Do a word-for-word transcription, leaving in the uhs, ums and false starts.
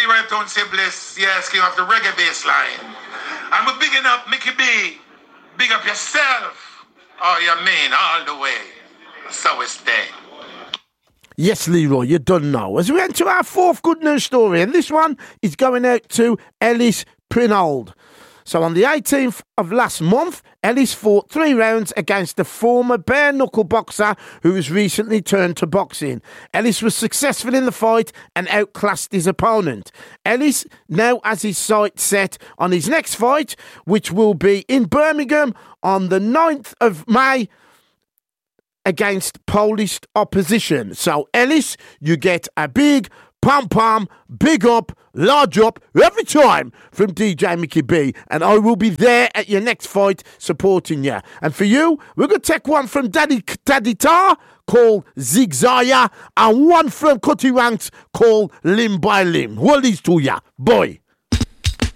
Leroy Town say bless, yes, king of the reggae bass line. And we're bigging up Mickey B. Big up yourself. Oh, you mean all the way. So it's there. Yes, Leroy, you done know. As we enter our fourth good news story, and this one is going out to Ellis Prinold. So on the eighteenth of last month, Ellis fought three rounds against the former bare-knuckle boxer who has recently turned to boxing. Ellis was successful in the fight and outclassed his opponent. Ellis now has his sights set on his next fight, which will be in Birmingham on the ninth of May against Polish opposition. So, Ellis, you get a big pom-pom, big up, large up every time from D J Mickey B, and I will be there at your next fight supporting you. And for you, we're going to take one from Daddy Daddy Tar called Zigzaya and one from Cutty Ranks called Limb by Limb. Well, these to ya, boy.